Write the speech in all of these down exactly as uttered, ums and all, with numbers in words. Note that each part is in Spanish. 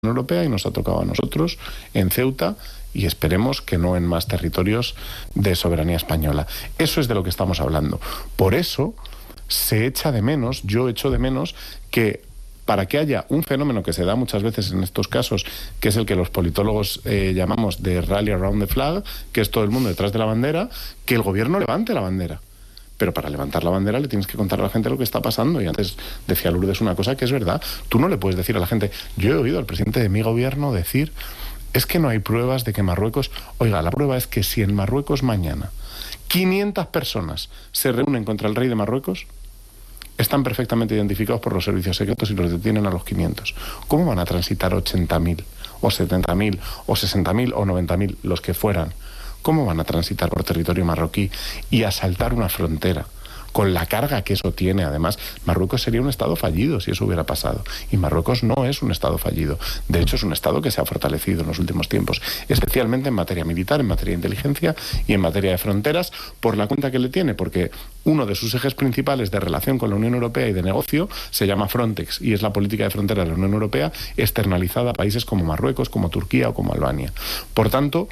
Europea y nos ha tocado a nosotros en Ceuta y esperemos que no en más territorios de soberanía española. Eso es de lo que estamos hablando. Por eso se echa de menos, yo echo de menos que para que haya un fenómeno que se da muchas veces en estos casos, que es el que los politólogos eh, llamamos de rally around the flag, que es todo el mundo detrás de la bandera, que el gobierno levante la bandera. Pero para levantar la bandera le tienes que contar a la gente lo que está pasando. Y antes decía Lourdes una cosa que es verdad. Tú no le puedes decir a la gente... Yo he oído al presidente de mi gobierno decir... Es que no hay pruebas de que Marruecos... Oiga, la prueba es que si en Marruecos mañana quinientas personas se reúnen contra el rey de Marruecos, están perfectamente identificados por los servicios secretos y los detienen a los quinientos. ¿Cómo van a transitar ochenta mil, o setenta mil, o sesenta mil, o noventa mil, los que fueran? ¿Cómo van a transitar por territorio marroquí y asaltar una frontera con la carga que eso tiene? Además, Marruecos sería un estado fallido si eso hubiera pasado. Y Marruecos no es un estado fallido. De hecho, es un estado que se ha fortalecido en los últimos tiempos, especialmente en materia militar, en materia de inteligencia y en materia de fronteras, por la cuenta que le tiene, porque uno de sus ejes principales de relación con la Unión Europea y de negocio se llama Frontex, y es la política de frontera de la Unión Europea externalizada a países como Marruecos, como Turquía o como Albania. Por tanto,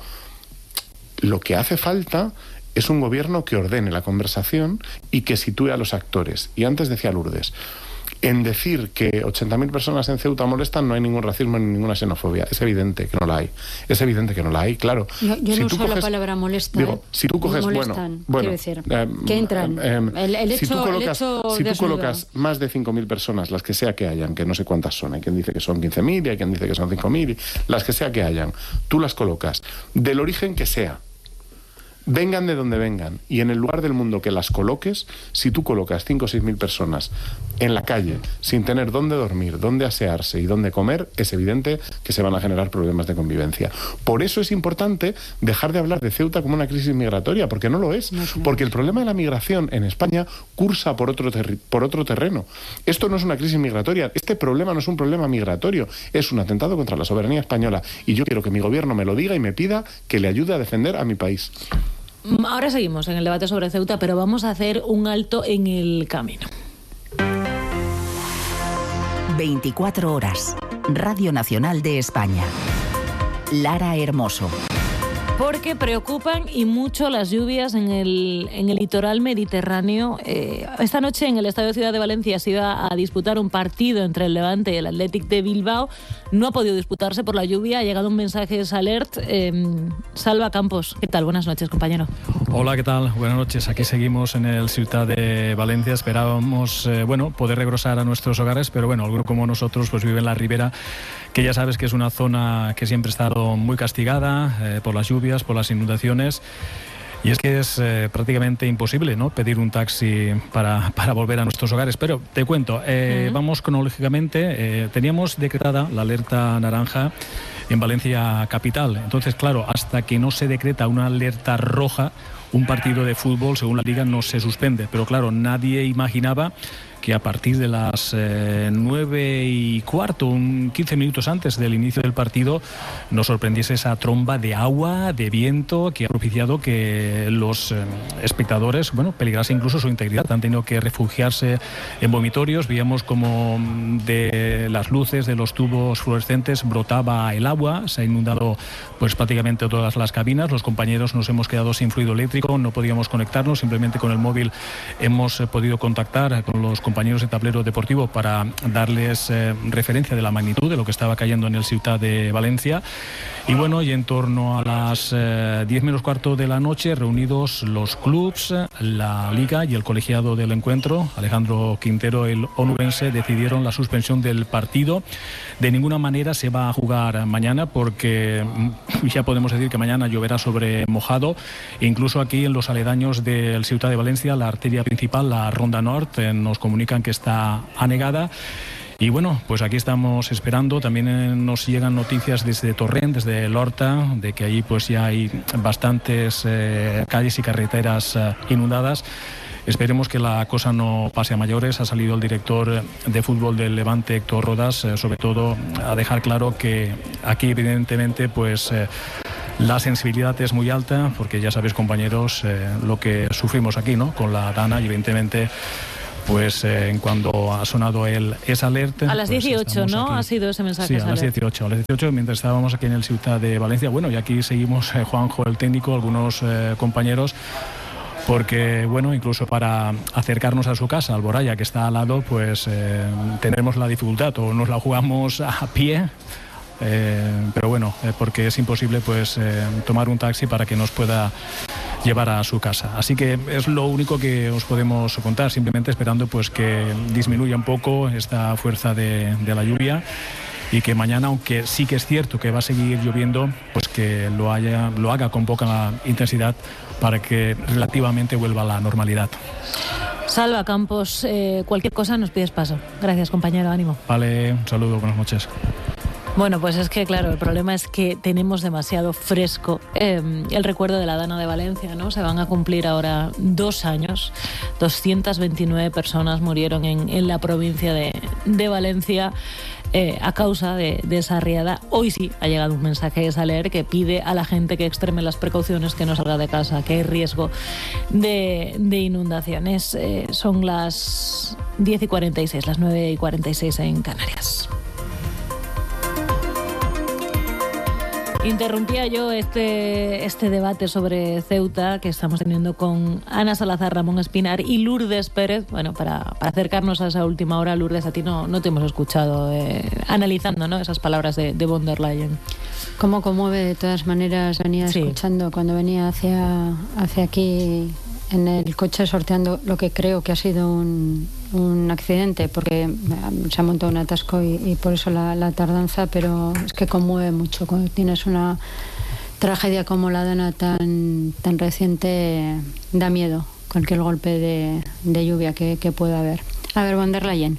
lo que hace falta es un gobierno que ordene la conversación y que sitúe a los actores. Y antes decía Lourdes, en decir que ochenta mil personas en Ceuta molestan no hay ningún racismo ni ninguna xenofobia. Es evidente que no la hay. Es evidente que no la hay, claro. No, yo si no tú uso coges, la palabra molesta. Digo, ¿eh? si tú coges, molestan, bueno, bueno, quiero decir, eh, que entran. Eh, el, el hecho, si tú colocas, el hecho si tú desnudo. colocas más de cinco mil personas, las que sea que hayan, que no sé cuántas son, hay quien dice que son quince mil y hay quien dice que son cinco mil, las que sea que hayan, tú las colocas, del origen que sea, vengan de donde vengan, y en el lugar del mundo que las coloques, si tú colocas cinco o seis mil personas en la calle sin tener dónde dormir, dónde asearse y dónde comer, es evidente que se van a generar problemas de convivencia. Por eso es importante dejar de hablar de Ceuta como una crisis migratoria, porque no lo es. No, no. Porque el problema de la migración en España cursa por otro, por otro terreno. Esto no es una crisis migratoria, este problema no es un problema migratorio, es un atentado contra la soberanía española. Y yo quiero que mi gobierno me lo diga y me pida que le ayude a defender a mi país. Ahora seguimos en el debate sobre Ceuta, pero vamos a hacer un alto en el camino. veinticuatro horas. Radio Nacional de España. Lara Hermoso. Porque preocupan y mucho las lluvias en el, en el litoral mediterráneo. Eh, esta noche en el Estadio Ciudad de Valencia se iba a disputar un partido entre el Levante y el Athletic de Bilbao. No ha podido disputarse por la lluvia. Ha llegado un mensaje alert. Eh, Salva Campos, ¿qué tal? Buenas noches, compañero. Hola, ¿qué tal? Buenas noches. Aquí seguimos en el Ciudad de Valencia. Esperábamos, eh, bueno, poder regresar a nuestros hogares, pero bueno, alguno como nosotros pues vive en la Ribera, que ya sabes que es una zona que siempre ha estado muy castigada eh, por las lluvias, por las inundaciones. Y es que es eh, prácticamente imposible, ¿no?, pedir un taxi para, para volver a nuestros hogares. Pero te cuento, eh, uh-huh. vamos cronológicamente. Eh, teníamos decretada la alerta naranja en Valencia capital. Entonces, claro, hasta que no se decreta una alerta roja, un partido de fútbol, según la Liga, no se suspende. Pero claro, nadie imaginaba que a partir de las eh, nueve y cuarto, un quince minutos antes del inicio del partido, nos sorprendiese esa tromba de agua, de viento, que ha propiciado que los eh, espectadores, bueno, peligrase incluso su integridad. Han tenido que refugiarse en vomitorios. Veíamos como de las luces de los tubos fluorescentes brotaba el agua. Se ha inundado pues prácticamente todas las cabinas. Los compañeros nos hemos quedado sin fluido eléctrico, no podíamos conectarnos. Simplemente con el móvil hemos eh, podido contactar con los compañeros de Tablero Deportivo para darles eh, referencia de la magnitud de lo que estaba cayendo en el Ciutat de Valencia. Y bueno, y en torno a las eh, diez menos cuarto de la noche, reunidos los clubs, la Liga y el colegiado del encuentro, Alejandro Quintero, el onubense, decidieron la suspensión del partido. De ninguna manera se va a jugar mañana, porque ya podemos decir que mañana lloverá sobre mojado. E incluso aquí en los aledaños del Ciutat de Valencia, la arteria principal, la Ronda Norte, nos comunica que está anegada. Y bueno, pues aquí estamos esperando. También nos llegan noticias desde Torrent, desde Lorta, de que allí pues ya hay bastantes eh, calles y carreteras eh, inundadas. Esperemos que la cosa no pase a mayores. Ha salido el director de fútbol del Levante, Héctor Rodas, eh, sobre todo a dejar claro que aquí evidentemente pues eh, la sensibilidad es muy alta, porque ya sabéis, compañeros, eh, lo que sufrimos aquí, ¿no?, con la Dana, y evidentemente pues eh, en cuando ha sonado el esa alerta... A las pues dieciocho, ¿no? Aquí. Ha sido ese mensaje. Sí, a las dieciocho, a las dieciocho, mientras estábamos aquí en el Ciutat de Valencia. Bueno, y aquí seguimos, eh, Juanjo, el técnico, algunos eh, compañeros, porque, bueno, incluso para acercarnos a su casa, Alboraya, que está al lado, pues eh, tenemos la dificultad, o nos la jugamos a pie, eh, pero bueno, eh, porque es imposible pues eh, tomar un taxi para que nos pueda llevar a su casa. Así que es lo único que os podemos contar, simplemente esperando pues que disminuya un poco esta fuerza de, de la lluvia, y que mañana, aunque sí que es cierto que va a seguir lloviendo, pues que lo, haya, lo haga con poca intensidad para que relativamente vuelva a la normalidad. Salva Campos, eh, cualquier cosa nos pides paso. Gracias, compañero, ánimo. Vale, un saludo, buenas noches. Bueno, pues es que, claro, el problema es que tenemos demasiado fresco eh, el recuerdo de la Dana de Valencia, ¿no? Se van a cumplir ahora dos años. doscientas veintinueve personas murieron en, en la provincia de, de Valencia eh, a causa de, de esa riada. Hoy sí ha llegado un mensaje de Saler que pide a la gente que extreme las precauciones, que no salga de casa, que hay riesgo de, de inundaciones. Eh, son las diez y cuarenta y seis, las nueve y cuarenta y seis en Canarias. Interrumpía yo este, este debate sobre Ceuta que estamos teniendo con Ana Salazar, Ramón Espinar y Lourdes Pérez. Bueno, para, para acercarnos a esa última hora, Lourdes, a ti no, no te hemos escuchado eh, analizando, ¿no?, esas palabras de, de von der Leyen. Cómo conmueve, de todas maneras, venía sí. escuchando cuando venía hacia, hacia aquí en el coche sorteando lo que creo que ha sido un, un accidente, porque se ha montado un atasco y, y por eso la, la tardanza, pero es que conmueve mucho. Cuando tienes una tragedia como la Dana tan, tan reciente, da miedo cualquier golpe de, de lluvia que, que pueda haber. A ver, von der Leyen.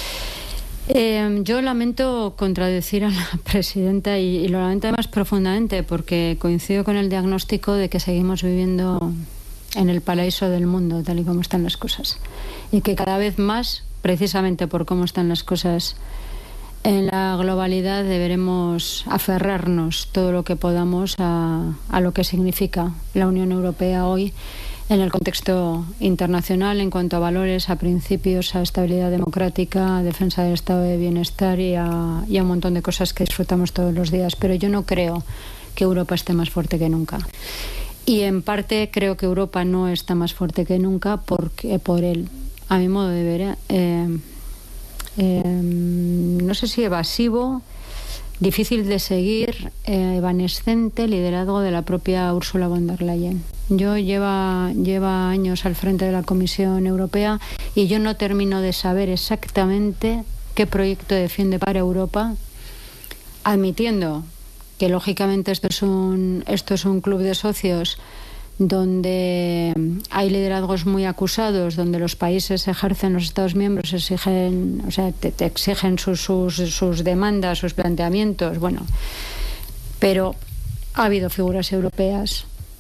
Eh, yo lamento contradecir a la presidenta y, y lo lamento además profundamente, porque coincido con el diagnóstico de que seguimos viviendo en el paraíso del mundo, tal y como están las cosas, y que cada vez más, precisamente por cómo están las cosas en la globalidad, deberemos aferrarnos todo lo que podamos a, a lo que significa la Unión Europea hoy en el contexto internacional, en cuanto a valores, a principios, a estabilidad democrática, a defensa del estado de bienestar y a, y a un montón de cosas que disfrutamos todos los días. Pero yo no creo que Europa esté más fuerte que nunca. Y en parte creo que Europa no está más fuerte que nunca porque por el, a mi modo de ver, eh, eh, no sé si evasivo, difícil de seguir, eh, evanescente liderazgo de la propia Ursula von der Leyen. Yo lleva, lleva años al frente de la Comisión Europea y yo no termino de saber exactamente qué proyecto defiende para Europa, admitiendo que lógicamente esto es un esto es un club de socios donde hay liderazgos muy acusados, donde los países ejercen, los Estados miembros exigen, o sea, te, te exigen sus, sus, sus demandas, sus planteamientos, bueno, pero ha habido figuras europeas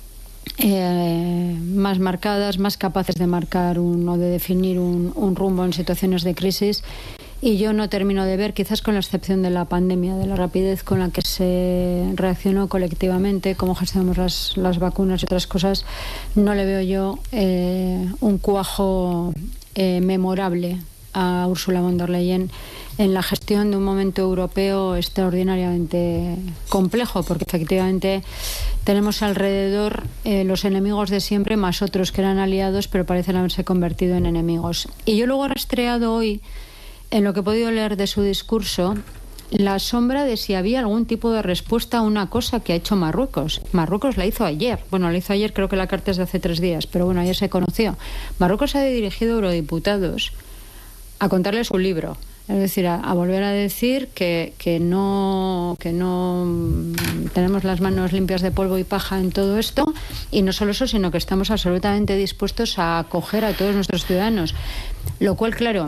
eh, más marcadas, más capaces de marcar un, o de definir un, un rumbo en situaciones de crisis. Y yo no termino de ver, quizás con la excepción de la pandemia, de la rapidez con la que se reaccionó colectivamente, cómo gestionamos las, las vacunas y otras cosas, no le veo yo eh, un cuajo eh, memorable a Ursula von der Leyen en la gestión de un momento europeo extraordinariamente complejo, porque efectivamente tenemos alrededor eh, los enemigos de siempre, más otros que eran aliados, pero parecen haberse convertido en enemigos. Y yo luego he rastreado hoy, en lo que he podido leer de su discurso, la sombra de si había algún tipo de respuesta a una cosa que ha hecho Marruecos. Marruecos la hizo ayer. Bueno, la hizo ayer, creo que la carta es de hace tres días, pero bueno, ayer se conoció. Marruecos ha dirigido a eurodiputados a contarles su libro. Es decir, a, a volver a decir que, que, no, que no tenemos las manos limpias de polvo y paja en todo esto, y no solo eso, sino que estamos absolutamente dispuestos a acoger a todos nuestros ciudadanos. Lo cual, claro,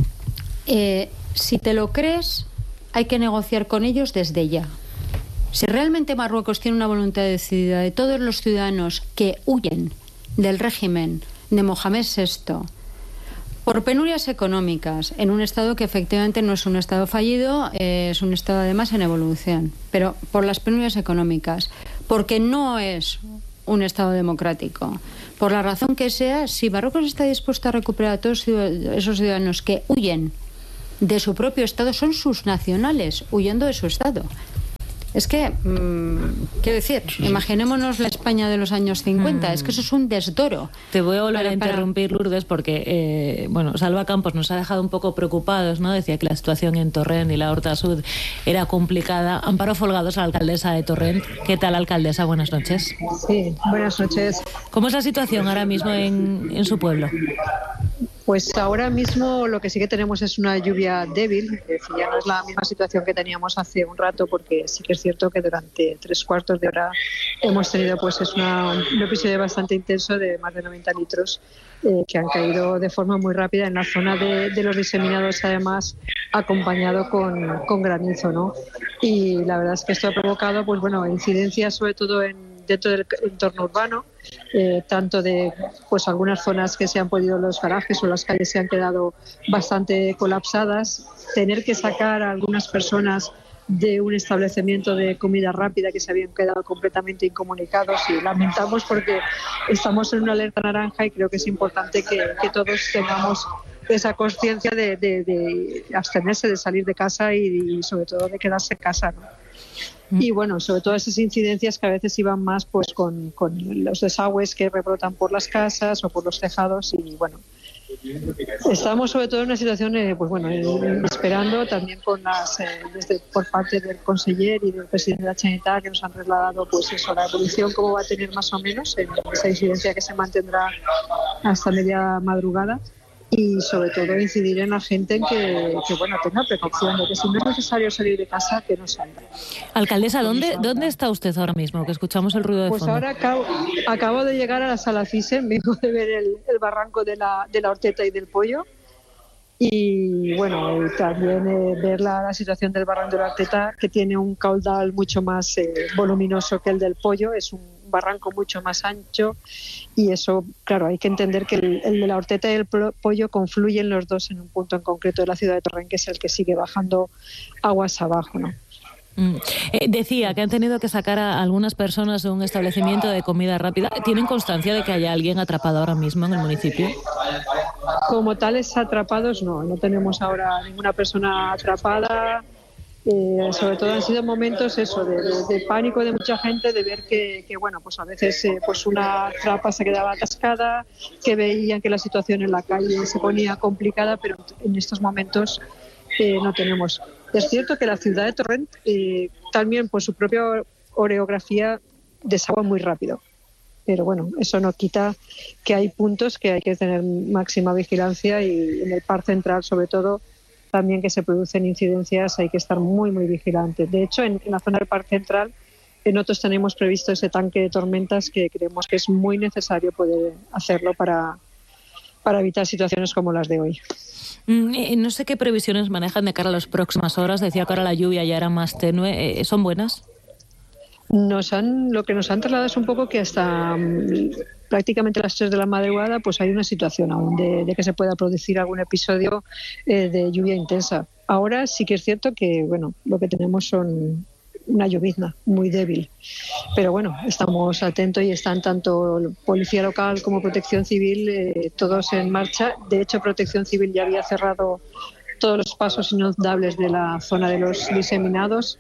Eh, si te lo crees, hay que negociar con ellos desde ya. Si realmente Marruecos tiene una voluntad decidida de todos los ciudadanos que huyen del régimen de Mohamed sexto por penurias económicas, en un estado que efectivamente no es un estado fallido, eh, es un estado además en evolución, pero por las penurias económicas, porque no es un Estado democrático. Por la razón que sea, si Marruecos está dispuesto a recuperar a todos esos ciudadanos que huyen de su propio Estado, son sus nacionales huyendo de su Estado. Es que, mmm, quiero decir, imaginémonos la España de los años cincuenta, mm. es que eso es un desdoro. Te voy a volver para, a interrumpir, para... Lourdes, porque, eh, bueno, Salva Campos nos ha dejado un poco preocupados, ¿no? Decía que la situación en Torrent y la Horta Sud era complicada. Amparo Folgados, la alcaldesa de Torrent. ¿Qué tal, alcaldesa? Buenas noches. Sí, buenas noches. ¿Cómo es la situación ahora mismo en, en su pueblo? Pues ahora mismo lo que sí que tenemos es una lluvia débil, es decir, ya no es la misma situación que teníamos hace un rato, porque sí que es cierto que durante tres cuartos de hora hemos tenido pues es una, un episodio bastante intenso de más de noventa litros eh, que han caído de forma muy rápida en la zona de, de los diseminados, además acompañado con, con granizo, ¿no? Y la verdad es que esto ha provocado pues bueno incidencias sobre todo en dentro del entorno urbano, eh, tanto de pues algunas zonas que se han podido, los garajes o las calles se han quedado bastante colapsadas, tener que sacar a algunas personas de un establecimiento de comida rápida que se habían quedado completamente incomunicados, y lamentamos porque estamos en una alerta naranja y creo que es importante que, que todos tengamos esa conciencia de, de, de abstenerse de salir de casa y, y sobre todo de quedarse en casa, ¿no? Y bueno, sobre todo esas incidencias que a veces iban más pues con, con los desagües que rebrotan por las casas o por los tejados, y bueno, estamos sobre todo en una situación eh, pues bueno eh, esperando también con las eh, desde por parte del conseller y del presidente de la Generalitat, que nos han trasladado pues eso, la evolución cómo va a tener más o menos en esa incidencia que se mantendrá hasta media madrugada. Y sobre todo incidir en la gente en que, que bueno, tenga precaución, de que si no es necesario salir de casa, que no salga. Alcaldesa, ¿dónde, ¿dónde está usted ahora mismo? Que escuchamos el ruido de pues fondo. Pues ahora acabo, acabo de llegar a la sala Thyssen, vengo de ver el, el barranco de la, de la Horteta y del Pollo. Y bueno, y también eh, ver la, la situación del barranco de la Horteta, que tiene un caudal mucho más eh, voluminoso que el del Pollo, es un barranco mucho más ancho, y eso, claro, hay que entender que el, el de la Horteta y el Pollo confluyen los dos en un punto en concreto de la ciudad de Torrent, que es el que sigue bajando aguas abajo, ¿no? Mm. Eh, decía que han tenido que sacar a algunas personas de un establecimiento de comida rápida. ¿Tienen constancia de que haya alguien atrapado ahora mismo en el municipio? Como tales atrapados, no, no tenemos ahora ninguna persona atrapada. Eh, sobre todo han sido momentos eso de, de, de pánico de mucha gente, de ver que, que bueno, pues a veces eh, pues una trapa se quedaba atascada, que veían que la situación en la calle se ponía complicada, pero en estos momentos eh, no tenemos. Es cierto que la ciudad de Torrent eh, también por su propia orografía desagua muy rápido, pero bueno, eso no quita que hay puntos que hay que tener máxima vigilancia, y en el Parc Central sobre todo también que se producen incidencias, hay que estar muy muy vigilantes. De hecho, en, en la zona del Parc Central nosotros tenemos previsto ese tanque de tormentas que creemos que es muy necesario poder hacerlo para, para evitar situaciones como las de hoy. No sé qué previsiones manejan de cara a las próximas horas. Decía que ahora la lluvia ya era más tenue. ¿Son buenas? Nos han, lo que nos han trasladado es un poco que hasta um, prácticamente las tres de la madrugada pues hay una situación aún de, de que se pueda producir algún episodio eh, de lluvia intensa. Ahora sí que es cierto que bueno, lo que tenemos son una llovizna muy débil, pero bueno, estamos atentos y están tanto Policía Local como Protección Civil eh, todos en marcha. De hecho, Protección Civil ya había cerrado todos los pasos inundables de la zona de los diseminados,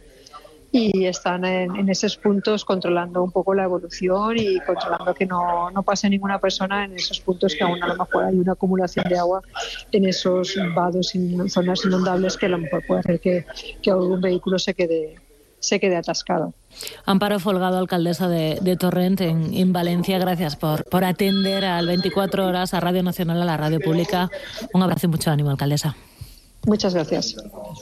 y están en, en esos puntos controlando un poco la evolución y controlando que no, no pase ninguna persona en esos puntos que aún a lo mejor hay una acumulación de agua en esos vados y zonas inundables que a lo mejor puede hacer que, que algún vehículo se quede, se quede atascado. Amparo Folgado, alcaldesa de, de Torrent en, en Valencia, gracias por, por atender al veinticuatro horas, a Radio Nacional, a la radio pública. Un abrazo y mucho ánimo, alcaldesa. Muchas gracias.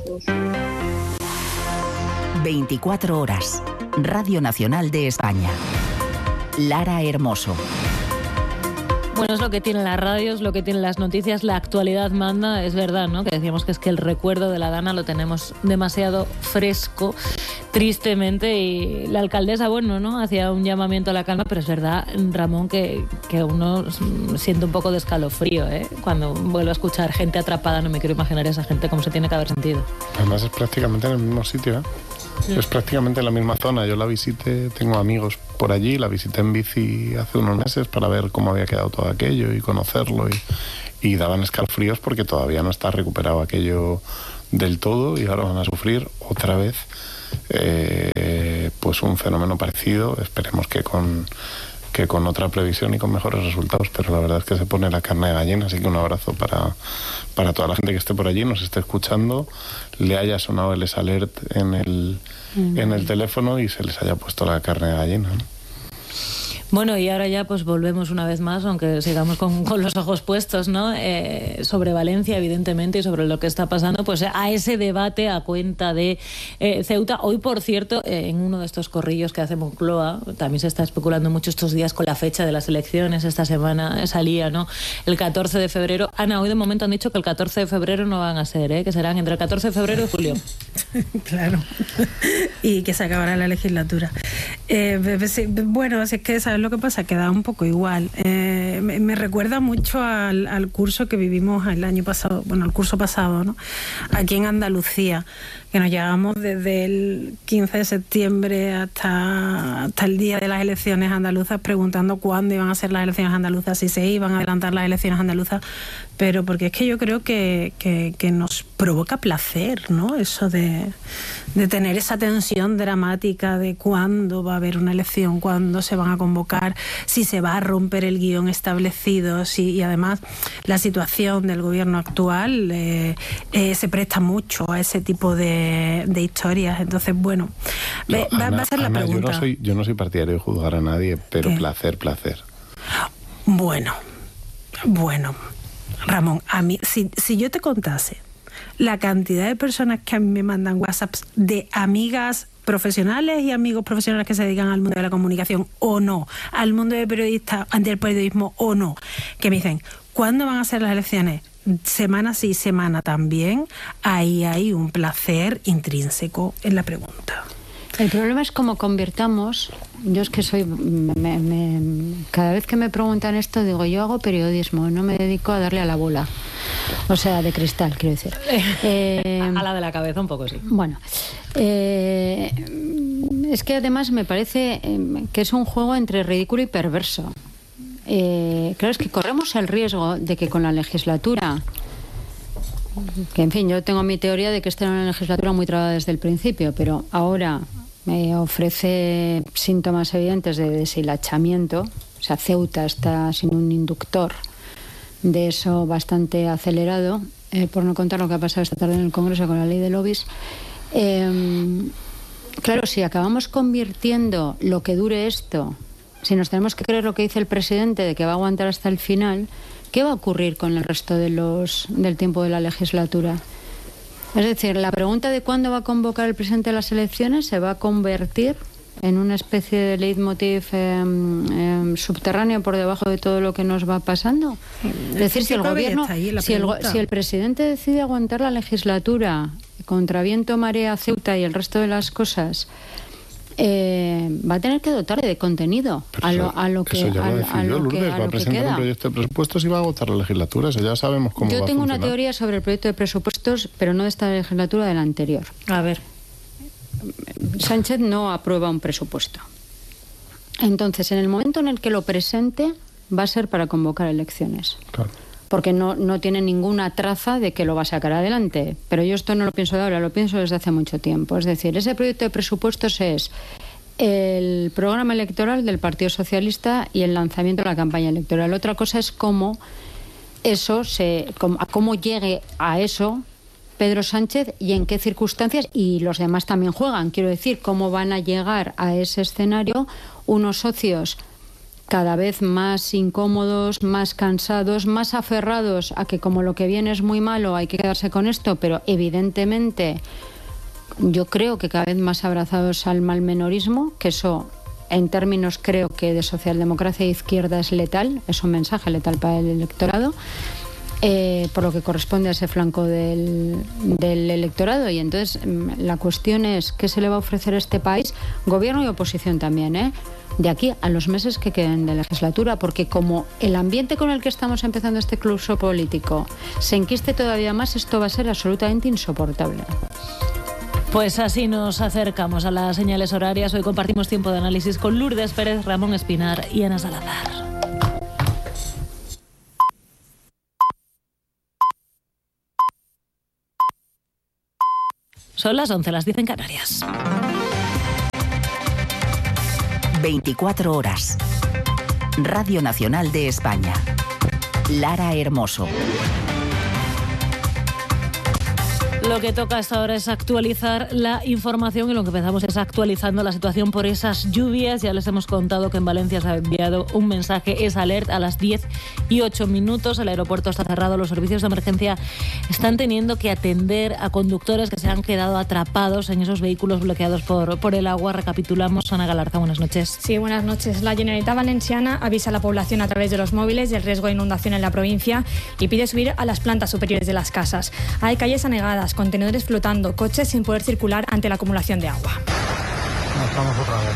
veinticuatro horas. Radio Nacional de España. Lara Hermoso. Bueno, es lo que tiene la radio, es lo que tienen las noticias, la actualidad manda, es verdad, ¿no? Que decíamos que es que el recuerdo de la Dana lo tenemos demasiado fresco, tristemente, y la alcaldesa, bueno, ¿no? Hacía un llamamiento a la calma, pero es verdad, Ramón, que, que uno siente un poco de escalofrío, ¿eh? Cuando vuelvo a escuchar gente atrapada, no me quiero imaginar esa gente cómo se tiene que haber sentido. Además es prácticamente en el mismo sitio, ¿eh? Es prácticamente la misma zona. Yo la visité, tengo amigos por allí, la visité en bici hace unos meses para ver cómo había quedado todo aquello y conocerlo, y, y daban escalofríos porque todavía no está recuperado aquello del todo, y ahora van a sufrir otra vez eh, pues un fenómeno parecido. Esperemos que con que con otra previsión y con mejores resultados, pero la verdad es que se pone la carne de gallina. Así que un abrazo para, para toda la gente que esté por allí, nos esté escuchando, le haya sonado el S-Alert en el, mm. en el teléfono y se les haya puesto la carne de gallina, ¿no? Bueno, y ahora ya pues volvemos una vez más, aunque sigamos con, con los ojos puestos, ¿no? Eh, sobre Valencia, evidentemente, y sobre lo que está pasando, pues a ese debate a cuenta de eh, Ceuta. Hoy, por cierto, eh, en uno de estos corrillos que hace Moncloa, también se está especulando mucho estos días con la fecha de las elecciones. Esta semana salía, ¿no?, el catorce de febrero. Ana, hoy de momento han dicho que el catorce de febrero no van a ser, ¿eh?, que serán entre el catorce de febrero y julio. Claro. Y que se acabará la legislatura. Eh, bueno, es que ¿sabes lo que pasa? Que da un poco igual. Eh, me, me recuerda mucho al, al curso que vivimos el año pasado, bueno, el curso pasado, ¿no?, aquí en Andalucía, que nos llevamos desde el quince de septiembre hasta, hasta el día de las elecciones andaluzas preguntando cuándo iban a ser las elecciones andaluzas, si se iban a adelantar las elecciones andaluzas, pero porque es que yo creo que, que, que nos provoca placer, ¿no?, eso de, de tener esa tensión dramática de cuándo va a haber una elección, cuándo se van a convocar, si se va a romper el guión establecido, si, y además la situación del gobierno actual eh, eh, se presta mucho a ese tipo de, de historias. Entonces, bueno, no, va, Ana, va a ser la Ana, pregunta. Yo no soy, yo no soy partidario de juzgar a nadie, pero ¿Qué? placer, placer. Bueno, bueno, Ramón, a mí, si, si yo te contase la cantidad de personas que a mí me mandan WhatsApps de amigas profesionales y amigos profesionales que se dedican al mundo de la comunicación o no, al mundo de periodistas, del periodismo o no, que me dicen, ¿cuándo van a ser las elecciones? Semana sí, semana también. Ahí hay un placer intrínseco en la pregunta. El problema es cómo convirtamos. Yo es que soy me, me, cada vez que me preguntan esto digo, yo hago periodismo, no me dedico a darle a la bola, o sea, de cristal, quiero decir. eh, a la de la cabeza un poco, sí. Bueno, eh, es que además me parece que es un juego entre ridículo y perverso. Eh, claro, es que corremos el riesgo de que con la legislatura, que en fin, yo tengo mi teoría de que esta era una legislatura muy trabada desde el principio, pero ahora me ofrece síntomas evidentes de deshilachamiento. O sea, Ceuta está sin un inductor de eso bastante acelerado, eh, por no contar lo que ha pasado esta tarde en el Congreso con la ley de lobbies. Eh, claro, si acabamos convirtiendo lo que dure esto, si nos tenemos que creer lo que dice el presidente de que va a aguantar hasta el final, ¿qué va a ocurrir con el resto de los, del tiempo de la legislatura? Es decir, la pregunta de cuándo va a convocar el presidente las elecciones se va a convertir en una especie de leitmotiv eh, eh, subterráneo por debajo de todo lo que nos va pasando. Es decir, si el gobierno, si el, si el presidente decide aguantar la legislatura contra viento, marea, Ceuta y el resto de las cosas, Eh, va a tener que dotar de contenido a lo, a lo que, eso ya lo a, a lo Lourdes, que, a va lo a que presentar queda. un proyecto de presupuestos y va a votar la legislatura, eso ya sabemos cómo Yo va a tengo funcionar. una teoría sobre el proyecto de presupuestos, pero no de esta legislatura, de la anterior. A ver. Sánchez no aprueba un presupuesto. Entonces, en el momento en el que lo presente, va a ser para convocar elecciones. Claro. Porque no, no tiene ninguna traza de que lo va a sacar adelante. Pero yo esto no lo pienso de ahora, lo pienso desde hace mucho tiempo. Es decir, ese proyecto de presupuestos es el programa electoral del Partido Socialista y el lanzamiento de la campaña electoral. Otra cosa es cómo eso se, cómo, cómo llegue a eso Pedro Sánchez y en qué circunstancias, y los demás también juegan. Quiero decir, cómo van a llegar a ese escenario unos socios cada vez más incómodos, más cansados, más aferrados a que como lo que viene es muy malo hay que quedarse con esto, pero evidentemente yo creo que cada vez más abrazados al malmenorismo, que eso en términos creo que de socialdemocracia e izquierda es letal, es un mensaje letal para el electorado, eh, por lo que corresponde a ese flanco del, del electorado. Y entonces la cuestión es qué se le va a ofrecer a este país, gobierno y oposición también, ¿eh? de aquí a los meses que queden de legislatura, porque como el ambiente con el que estamos empezando este curso político se enquiste todavía más, esto va a ser absolutamente insoportable. Pues así nos acercamos a las señales horarias. Hoy compartimos tiempo de análisis con Lourdes Pérez, Ramón Espinar y Ana Salazar. Son las once, las diez en Canarias. veinticuatro horas. Radio Nacional de España. Lara Hermoso. Lo que toca hasta ahora es actualizar la información y lo que empezamos es actualizando la situación por esas lluvias. Ya les hemos contado que en Valencia se ha enviado un mensaje, es alert a las diez y ocho minutos. El aeropuerto está cerrado, los servicios de emergencia están teniendo que atender a conductores que se han quedado atrapados en esos vehículos bloqueados por, por el agua. Recapitulamos, Ana Galarza, buenas noches. Sí, buenas noches. La Generalitat Valenciana avisa a la población a través de los móviles del riesgo de inundación en la provincia y pide subir a las plantas superiores de las casas. Hay calles anegadas, contenedores flotando, coches sin poder circular ante la acumulación de agua. Estamos otra vez.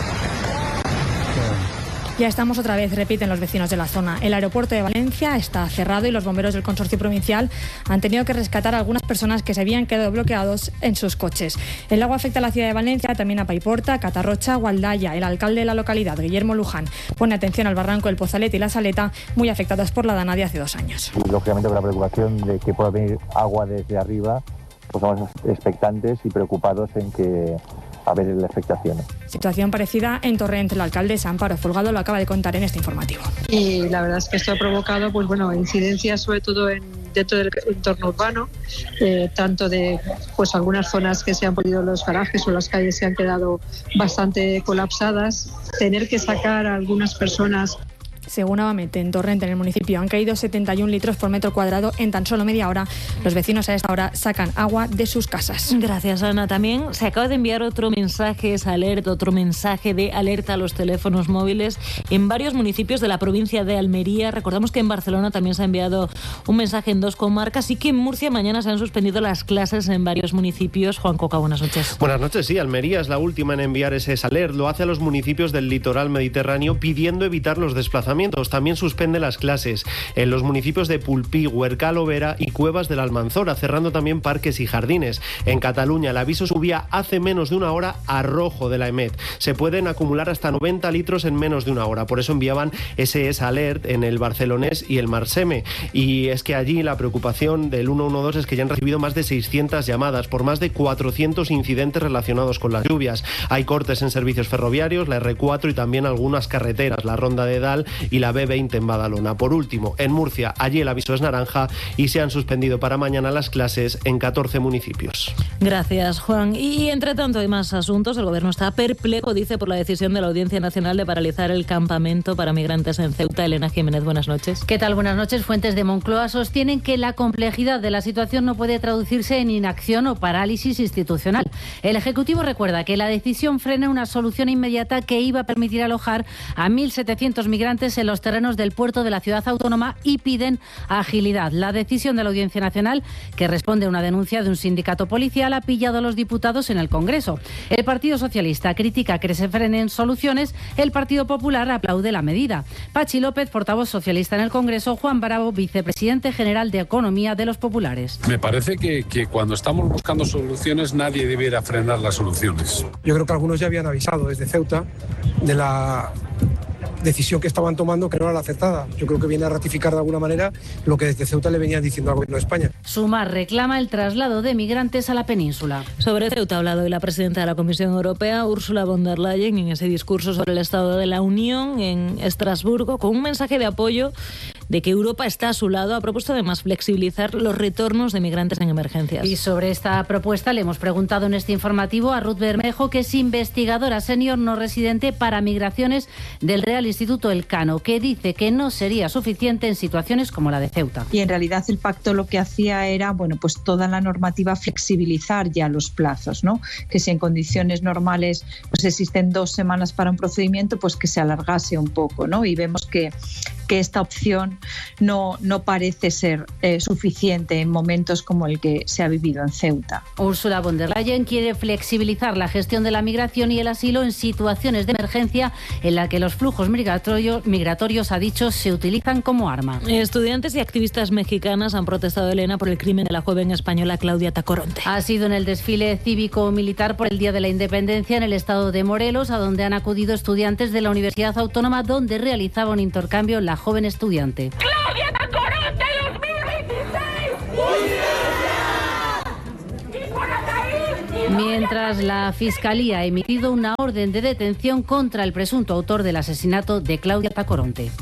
Ya estamos otra vez, repiten los vecinos de la zona. El aeropuerto de Valencia está cerrado y los bomberos del consorcio provincial han tenido que rescatar a algunas personas que se habían quedado bloqueados en sus coches. El agua afecta a la ciudad de Valencia, también a Paiporta, Catarrocha, Gualdaya. El alcalde de la localidad, Guillermo Luján, pone atención al barranco del Pozalet y la Saleta, muy afectadas por la dana de hace dos años. Y, lógicamente, con la preocupación de que pueda venir agua desde arriba, pues estamos expectantes y preocupados en que a ver la afectación. Situación parecida en Torrent. La alcaldesa Amparo Folgado lo acaba de contar en este informativo. Y la verdad es que esto ha provocado, pues bueno, incidencias sobre todo en, dentro del entorno urbano, eh, tanto de pues algunas zonas que se han podido, los garajes o las calles se han quedado bastante colapsadas, tener que sacar a algunas personas. Según Avamete, en Torrent, en el municipio, han caído setenta y un litros por metro cuadrado en tan solo media hora. Los vecinos a esta hora sacan agua de sus casas. Gracias, Ana. También se acaba de enviar otro mensaje, es alerta, otro mensaje de alerta a los teléfonos móviles en varios municipios de la provincia de Almería. Recordamos que en Barcelona también se ha enviado un mensaje en dos comarcas y que en Murcia mañana se han suspendido las clases en varios municipios. Juan Coca, buenas noches. Buenas noches, sí. Almería es la última en enviar ese alert. Lo hace a los municipios del litoral mediterráneo pidiendo evitar los desplazamientos. También suspende las clases en los municipios de Pulpí, Huercal, Overa y Cuevas de la Almanzora, cerrando también parques y jardines. En Cataluña el aviso subía hace menos de una hora a rojo de la E M E T. Se pueden acumular hasta noventa litros en menos de una hora. Por eso enviaban ese S alert en el Barcelonés y el Marseme. Y es que allí la preocupación del ciento doce es que ya han recibido más de seiscientas llamadas por más de cuatrocientos incidentes relacionados con las lluvias. Hay cortes en servicios ferroviarios, la erre cuatro y también algunas carreteras, la Ronda de Dal y la be veinte en Badalona. Por último, en Murcia, allí el aviso es naranja y se han suspendido para mañana las clases en catorce municipios. Gracias, Juan. Y entre tanto hay más asuntos. El gobierno está perplejo, dice, por la decisión de la Audiencia Nacional de paralizar el campamento para migrantes en Ceuta. Elena Jiménez, buenas noches. ¿Qué tal? Buenas noches. Fuentes de Moncloa sostienen que la complejidad de la situación no puede traducirse en inacción o parálisis institucional. El Ejecutivo recuerda que la decisión frena una solución inmediata que iba a permitir alojar a mil setecientos migrantes en los terrenos del puerto de la ciudad autónoma y piden agilidad. La decisión de la Audiencia Nacional, que responde a una denuncia de un sindicato policial, ha pillado a los diputados en el Congreso. El Partido Socialista critica que se frenen soluciones, el Partido Popular aplaude la medida. Pachi López, portavoz socialista en el Congreso, Juan Bravo, vicepresidente general de Economía de los Populares. Me parece que, que cuando estamos buscando soluciones nadie debiera frenar las soluciones. Yo creo que algunos ya habían avisado desde Ceuta de la decisión que estaban tomando, que no era la acertada. Yo creo que viene a ratificar de alguna manera lo que desde Ceuta le venía diciendo al Gobierno de España. Sumar reclama el traslado de migrantes a la península. Sobre Ceuta ha hablado hoy la presidenta de la Comisión Europea, Ursula von der Leyen, en ese discurso sobre el Estado de la Unión en Estrasburgo, con un mensaje de apoyo de que Europa está a su lado. Ha propuesto además flexibilizar los retornos de migrantes en emergencias. Y sobre esta propuesta le hemos preguntado en este informativo a Ruth Bermejo, que es investigadora senior no residente para migraciones del Real Instituto Elcano, que dice que no sería suficiente en situaciones como la de Ceuta. Y en realidad el pacto lo que hacía era, bueno, pues toda la normativa flexibilizar ya los plazos, ¿no? Que si en condiciones normales pues existen dos semanas para un procedimiento, pues que se alargase un poco, ¿no? Y vemos que, que esta opción no, no parece ser eh, suficiente en momentos como el que se ha vivido en Ceuta. Ursula von der Leyen quiere flexibilizar la gestión de la migración y el asilo en situaciones de emergencia en la que los flujos migratorios, migratorios, ha dicho, se utilizan como arma. Estudiantes y activistas mexicanas han protestado, Elena, por el crimen de la joven española Claudia Tacoronte. Ha sido en el desfile cívico-militar por el Día de la Independencia en el estado de Morelos, a donde han acudido estudiantes de la Universidad Autónoma, donde realizaba un intercambio la joven estudiante. ¡Claudia Tacoronte dos mil veintiséis! Mientras la Fiscalía ha emitido una orden de detención contra el presunto autor del asesinato de Claudia Tacoronte.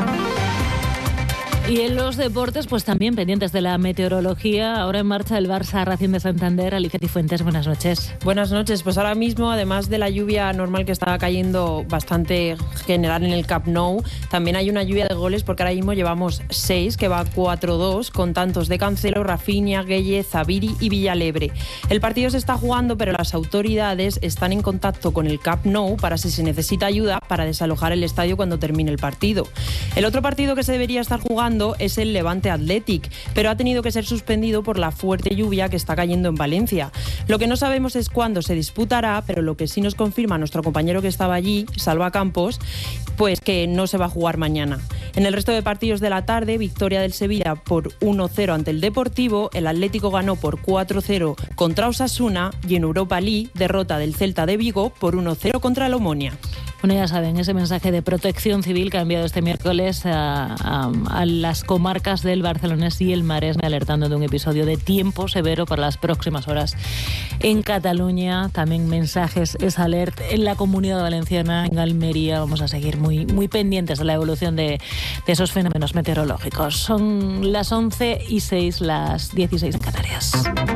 Y en los deportes, pues también pendientes de la meteorología. Ahora en marcha el Barça Racing de Santander. Alicia Cifuentes, buenas noches. Buenas noches. Pues ahora mismo, además de la lluvia normal que estaba cayendo bastante general en el Camp Nou, también hay una lluvia de goles, porque ahora mismo llevamos seis, que va cuatro dos, con tantos de Cancelo, Rafinha, Gueye, Zabiri y Villalebre. El partido se está jugando, pero las autoridades están en contacto con el Camp Nou para, si se necesita ayuda, para desalojar el estadio cuando termine el partido. El otro partido que se debería estar jugando es el Levante Athletic, pero ha tenido que ser suspendido por la fuerte lluvia que está cayendo en Valencia. Lo que no sabemos es cuándo se disputará, pero lo que sí nos confirma nuestro compañero que estaba allí, Salva Campos, pues que no se va a jugar mañana. En el resto de partidos de la tarde, victoria del Sevilla por uno cero ante el Deportivo, el Atlético ganó por cuatro cero contra Osasuna y en Europa League, derrota del Celta de Vigo por uno cero contra el Omonia. Bueno, ya saben, ese mensaje de protección civil que ha enviado este miércoles a, a, a las comarcas del Barcelonés y el Maresme, alertando de un episodio de tiempo severo para las próximas horas en Cataluña. También mensajes, es alert en la Comunidad Valenciana, en Almería. Vamos a seguir muy, muy pendientes de la evolución de, de esos fenómenos meteorológicos. Son las once y seis, las dieciséis en Canarias.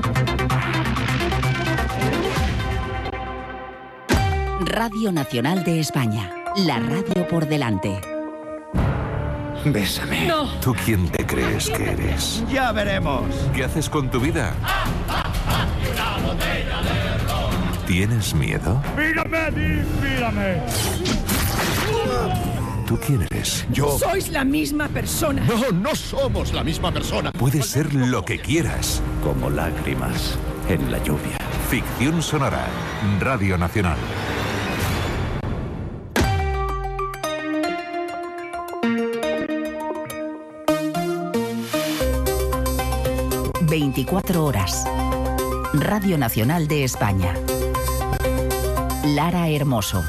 Radio Nacional de España, la radio por delante. Bésame. No. ¿Tú quién te crees que eres? Ya veremos. ¿Qué haces con tu vida? ¿Tienes miedo? ¡Mírame, mírame! ¿Tú quién eres? Yo. Sois la misma persona. No, no somos la misma persona. Puedes ser lo que quieras. Como lágrimas en la lluvia. Ficción sonora. Radio Nacional. veinticuatro horas. Radio Nacional de España. Lara Hermoso.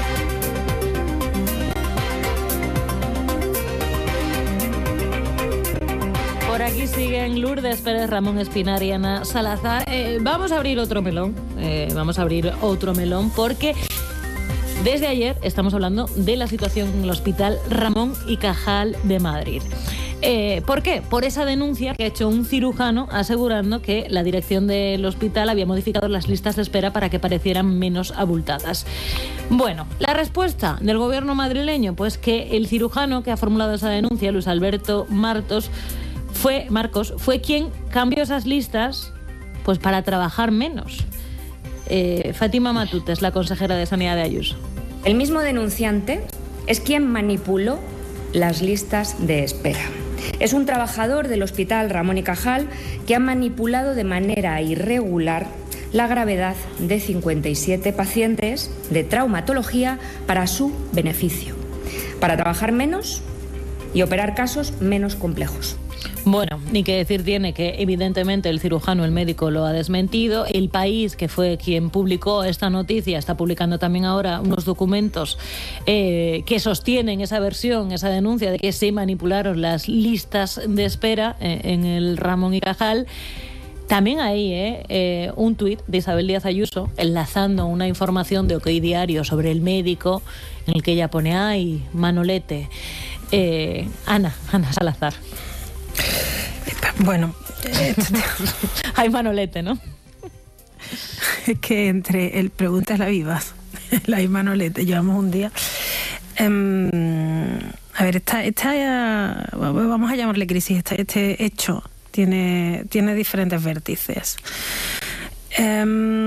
Por aquí siguen Lourdes Pérez, Ramón Espinar y Ana Salazar. Eh, vamos a abrir otro melón. Eh, vamos a abrir otro melón porque desde ayer estamos hablando de la situación en el Hospital Ramón y Cajal de Madrid. Eh, ¿Por qué? Por esa denuncia que ha hecho un cirujano asegurando que la dirección del hospital había modificado las listas de espera para que parecieran menos abultadas. Bueno, la respuesta del gobierno madrileño, pues que el cirujano que ha formulado esa denuncia, Luis Alberto Martos, fue, Marcos, fue quien cambió esas listas pues para trabajar menos. Eh, Fátima Matutes, la consejera de Sanidad de Ayuso. El mismo denunciante es quien manipuló las listas de espera. Es un trabajador del Hospital Ramón y Cajal que ha manipulado de manera irregular la gravedad de cincuenta y siete pacientes de traumatología para su beneficio, para trabajar menos y operar casos menos complejos. Bueno, ni que decir tiene que evidentemente el cirujano, el médico, lo ha desmentido. El País, que fue quien publicó esta noticia, está publicando también ahora unos documentos eh, que sostienen esa versión, esa denuncia de que se manipularon las listas de espera eh, en el Ramón y Cajal. También hay eh, eh, un tuit de Isabel Díaz Ayuso enlazando una información de OK Diario sobre el médico en el que ella pone, ay, Manolete. Eh, Ana, Ana Salazar. Bueno, hay Manolete, ¿no? Es que entre el Preguntas la Vivas, la y Manolete, llevamos un día. Um, a ver, esta, esta, vamos a llamarle crisis, este, este hecho tiene, tiene diferentes vértices. Um,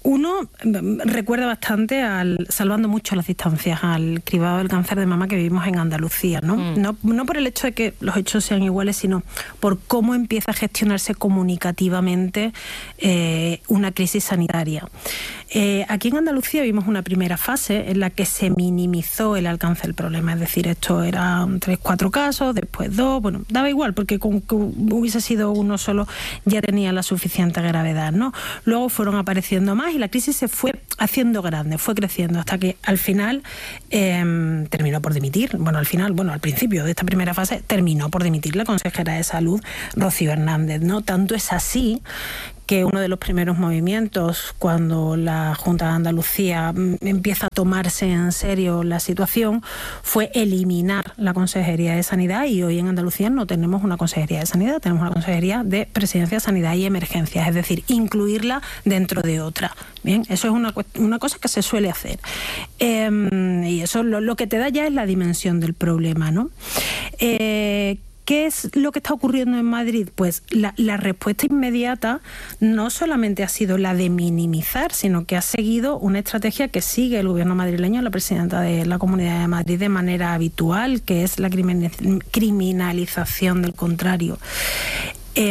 Uno recuerda bastante, al salvando mucho las distancias, al cribado del cáncer de mama que vivimos en Andalucía, ¿no? Mm. No, no por el hecho de que los hechos sean iguales, sino por cómo empieza a gestionarse comunicativamente eh, una crisis sanitaria. Eh, aquí en Andalucía vimos una primera fase en la que se minimizó el alcance del problema, es decir, esto eran tres, cuatro casos, después dos, bueno, daba igual, porque con que hubiese sido uno solo ya tenía la suficiente gravedad, ¿no? Luego fueron apareciendo más y la crisis se fue haciendo grande, fue creciendo, hasta que al final eh, terminó por dimitir, bueno, al final, bueno, al principio de esta primera fase terminó por dimitir la consejera de Salud, Rocío Hernández, ¿no? Tanto es así que uno de los primeros movimientos cuando la Junta de Andalucía empieza a tomarse en serio la situación fue eliminar la Consejería de Sanidad, y hoy en Andalucía no tenemos una Consejería de Sanidad, tenemos una Consejería de Presidencia, Sanidad y Emergencias, es decir, incluirla dentro de otra. Bien, eso es una, una cosa que se suele hacer. Eh, y eso lo, lo que te da ya es la dimensión del problema, ¿no? Eh, ¿Qué es lo que está ocurriendo en Madrid? Pues la, la respuesta inmediata no solamente ha sido la de minimizar, sino que ha seguido una estrategia que sigue el gobierno madrileño, la presidenta de la Comunidad de Madrid, de manera habitual, que es la criminalización del contrario. Eh,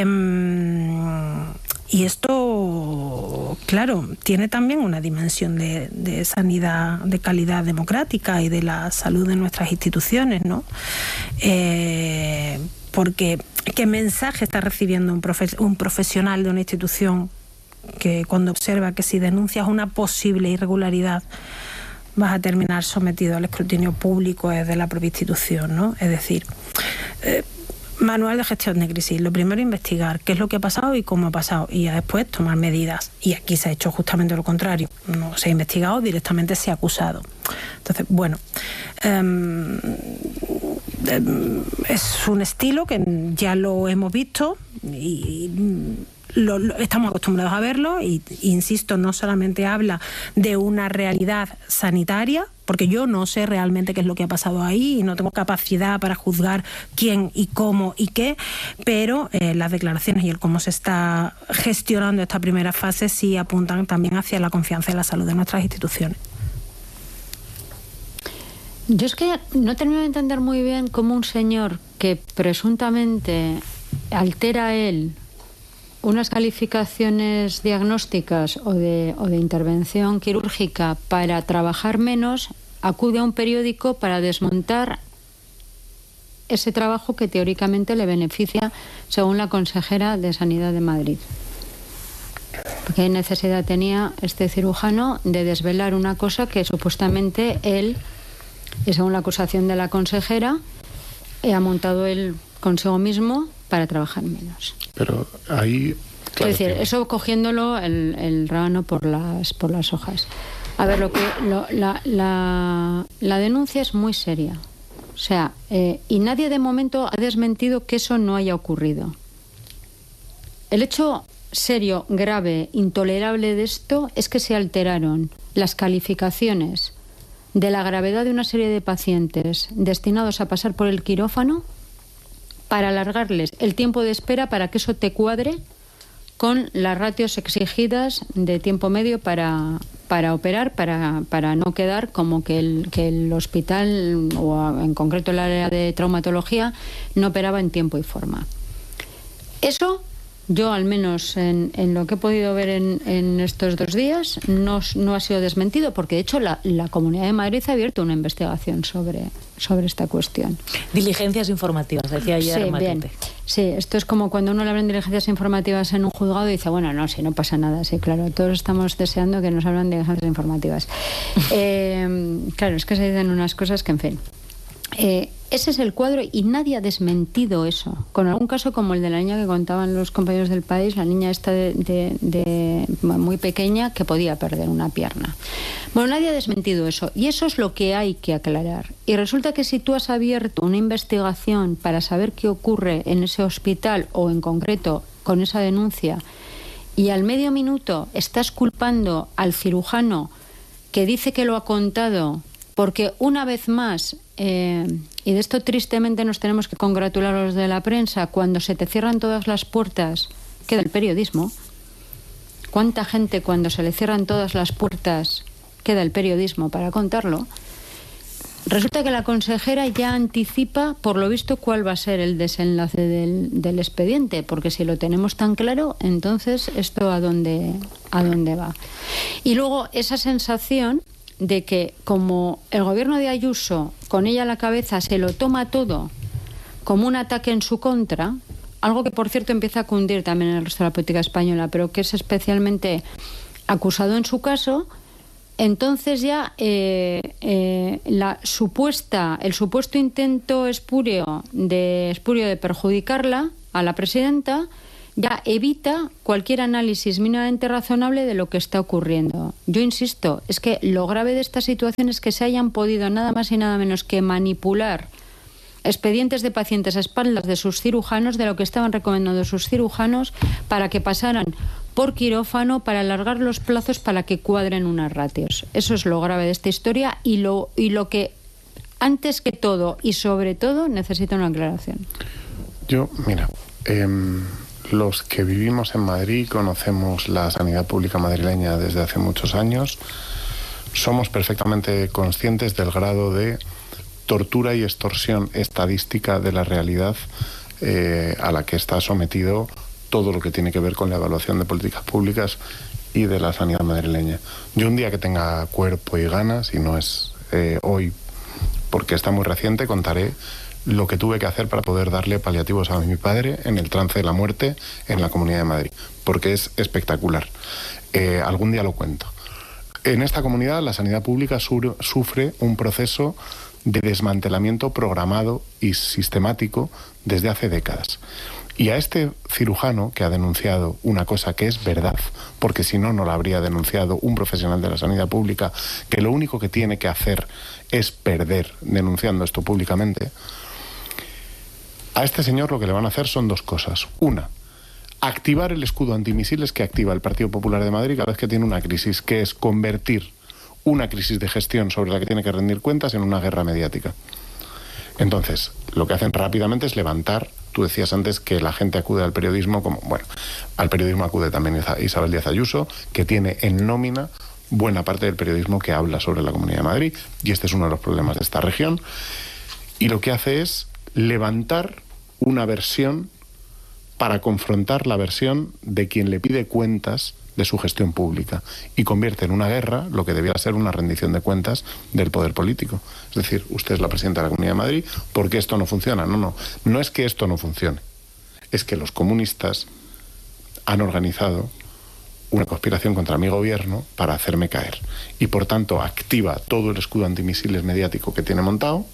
y esto, claro, tiene también una dimensión de, de sanidad, de calidad democrática y de la salud de nuestras instituciones, ¿no? Eh, porque ¿qué mensaje está recibiendo un, profe- un profesional de una institución que cuando observa que si denuncias una posible irregularidad vas a terminar sometido al escrutinio público desde la propia institución, ¿no? Es decir, eh, manual de gestión de crisis. Lo primero, investigar qué es lo que ha pasado y cómo ha pasado, y ya después tomar medidas. Y aquí se ha hecho justamente lo contrario. No se ha investigado, directamente se ha acusado. Entonces, bueno, eh, eh, es un estilo que ya lo hemos visto y Lo, lo, estamos acostumbrados a verlo y, insisto, no solamente habla de una realidad sanitaria, porque yo no sé realmente qué es lo que ha pasado ahí y no tengo capacidad para juzgar quién y cómo y qué, pero eh, las declaraciones y el cómo se está gestionando esta primera fase sí apuntan también hacia la confianza en la salud de nuestras instituciones. Yo es que no termino de entender muy bien cómo un señor que presuntamente altera él unas calificaciones diagnósticas o de, o de intervención quirúrgica para trabajar menos, acude a un periódico para desmontar ese trabajo que teóricamente le beneficia, según la consejera de Sanidad de Madrid. ¿Qué necesidad tenía este cirujano de desvelar una cosa que supuestamente él, y según la acusación de la consejera, ha montado él consigo mismo para trabajar menos? Pero ahí... Claro, es decir, que... eso cogiéndolo el, el rábano por las, por las hojas. A ver, lo que lo, la, la, la denuncia es muy seria. O sea, eh, y nadie de momento ha desmentido que eso no haya ocurrido. El hecho serio, grave, intolerable de esto es que se alteraron las calificaciones de la gravedad de una serie de pacientes destinados a pasar por el quirófano para alargarles el tiempo de espera para que eso te cuadre con las ratios exigidas de tiempo medio para, para operar, para, para no quedar como que el, que el hospital, o en concreto el área de traumatología, no operaba en tiempo y forma. Eso, yo al menos en, en lo que he podido ver en, en estos dos días, no, no ha sido desmentido, porque de hecho la, la Comunidad de Madrid ha abierto una investigación sobre, sobre esta cuestión. Diligencias informativas, decía ayer sí, Matute. Bien. Sí, esto es como cuando uno le abren diligencias informativas en un juzgado y dice, bueno, no, si no pasa nada. Sí, claro, todos estamos deseando que nos abran diligencias informativas. eh, claro, es que se dicen unas cosas que, en fin... Eh, ese es el cuadro y nadie ha desmentido eso, con algún caso como el de la niña que contaban los compañeros del país, la niña esta de, de, de muy pequeña que podía perder una pierna. Bueno, nadie ha desmentido eso y eso es lo que hay que aclarar. Y resulta que si tú has abierto una investigación para saber qué ocurre en ese hospital o en concreto con esa denuncia y al medio minuto estás culpando al cirujano que dice que lo ha contado, porque una vez más, eh, y de esto tristemente nos tenemos que congratular los de la prensa, cuando se te cierran todas las puertas, queda el periodismo. cuánta gente cuando se le cierran todas las puertas queda el periodismo para contarlo. Resulta que la consejera ya anticipa, por lo visto, cuál va a ser el desenlace del, del expediente, porque si lo tenemos tan claro, entonces esto a dónde, a dónde va. Y luego esa sensación de que como el gobierno de Ayuso, con ella a la cabeza, se lo toma todo como un ataque en su contra, algo que por cierto empieza a cundir también en el resto de la política española, pero que es especialmente acusado en su caso. Entonces ya eh, eh, la supuesta, el supuesto intento espurio de, espurio de perjudicarla a la presidenta ya evita cualquier análisis mínimamente razonable de lo que está ocurriendo. Yo insisto, es que lo grave de esta situación es que se hayan podido nada más y nada menos que manipular expedientes de pacientes a espaldas de sus cirujanos, de lo que estaban recomendando sus cirujanos, para que pasaran por quirófano, para alargar los plazos, para que cuadren unas ratios. Eso es lo grave de esta historia y lo, y lo que, antes que todo y sobre todo, necesita una aclaración. Yo, mira, eh, los que vivimos en Madrid, conocemos la sanidad pública madrileña desde hace muchos años, somos perfectamente conscientes del grado de tortura y extorsión estadística de la realidad eh, a la que está sometido todo lo que tiene que ver con la evaluación de políticas públicas y de la sanidad madrileña. Yo un día que tenga cuerpo y ganas, y no es eh, hoy porque está muy reciente, contaré lo que tuve que hacer para poder darle paliativos a mi padre en el trance de la muerte en la Comunidad de Madrid, porque es espectacular. Eh, algún día lo cuento. En esta comunidad la sanidad pública sur- sufre un proceso de desmantelamiento programado y sistemático desde hace décadas. Y a este cirujano que ha denunciado una cosa que es verdad, porque si no, no la habría denunciado un profesional de la sanidad pública, que lo único que tiene que hacer es perder denunciando esto públicamente, a este señor lo que le van a hacer son dos cosas. Una, activar el escudo antimisiles que activa el Partido Popular de Madrid cada vez que tiene una crisis, que es convertir una crisis de gestión sobre la que tiene que rendir cuentas en una guerra mediática. Entonces, lo que hacen rápidamente es levantar, tú decías antes que la gente acude al periodismo como, bueno, al periodismo acude también Isabel Díaz Ayuso, que tiene en nómina buena parte del periodismo que habla sobre la Comunidad de Madrid, y este es uno de los problemas de esta región, y lo que hace es levantar una versión para confrontar la versión de quien le pide cuentas de su gestión pública y convierte en una guerra lo que debiera ser una rendición de cuentas del poder político. Es decir, usted es la presidenta de la Comunidad de Madrid, ¿por qué esto no funciona? No, no, no es que esto no funcione, es que los comunistas han organizado una conspiración contra mi gobierno para hacerme caer y por tanto activa todo el escudo antimisiles mediático que tiene montado